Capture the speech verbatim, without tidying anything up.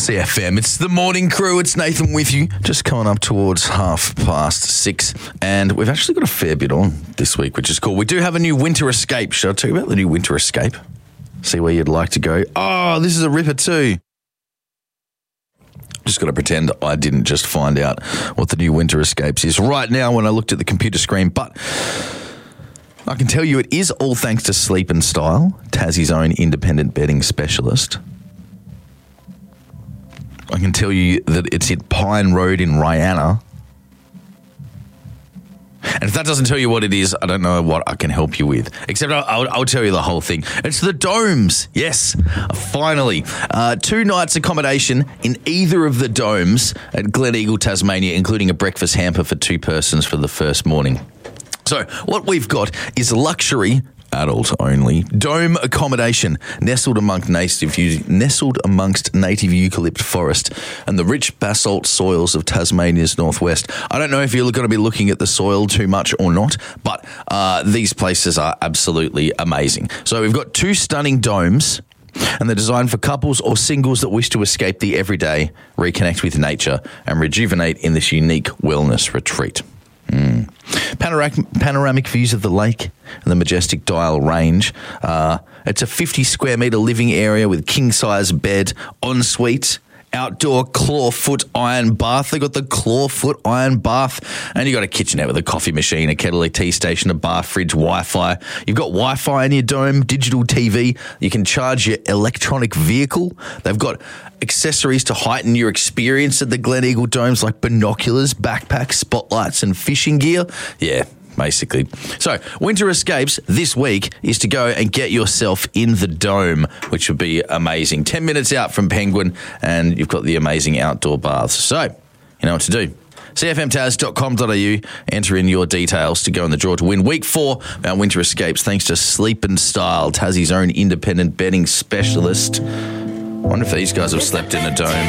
C F M, it's the morning crew. It's Nathan with you. Just coming up towards half past six. And we've actually got a fair bit on this week, which is cool. We do have a new winter escape. Should I tell you about the new winter escape? See where you'd like to go. Oh, this is a ripper too. Just got to pretend I didn't just find out what the new winter escapes is right now when I looked at the computer screen. But I can tell you it is all thanks to Sleep and Style, Tassie's own independent bedding specialist. I can tell you that it's at Pine Road in Rihanna. And if that doesn't tell you what it is, I don't know what I can help you with. Except I'll, I'll, I'll tell you the whole thing. It's the Domes. Yes, finally. Uh, two nights accommodation in either of the Domes at Gleneagle, Tasmania, including a breakfast hamper for two persons for the first morning. So what we've got is luxury, adult only, dome accommodation nestled amongst native, nestled amongst native eucalypt forest and the rich basalt soils of Tasmania's northwest. I don't know if you're going to be looking at the soil too much or not, but uh, these places are absolutely amazing. So we've got two stunning domes, and they're designed for couples or singles that wish to escape the everyday, reconnect with nature, and rejuvenate in this unique wellness retreat. Mm. Panoramic, panoramic views of the lake and the majestic Dial Range. Uh, it's a fifty square metre living area with king-size bed, ensuite, outdoor clawfoot iron bath. They got the clawfoot iron bath, and you got a kitchenette with a coffee machine, a kettle, a tea station, a bar, fridge, Wi-Fi. You've got Wi-Fi in your dome, digital T V. You can charge your electronic vehicle. They've got accessories to heighten your experience at the Gleneagle Domes, like binoculars, backpacks, spotlights, and fishing gear. Yeah, basically. So, Winter Escapes this week is to go and get yourself in the Dome, which would be amazing. Ten minutes out from Penguin, and you've got the amazing outdoor baths. So, you know what to do. C F M taz dot com dot a u, enter in your details to go in the draw to win week four of our Winter Escapes, thanks to Sleep and Style, Tassie's own independent bedding specialist. I wonder if these guys have slept in a dome.